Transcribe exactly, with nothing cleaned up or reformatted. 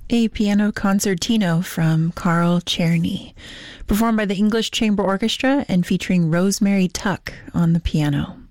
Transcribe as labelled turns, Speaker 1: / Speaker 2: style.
Speaker 1: a piano concertino from Carl Czerny, performed by the English Chamber Orchestra and featuring Rosemary Tuck on the piano.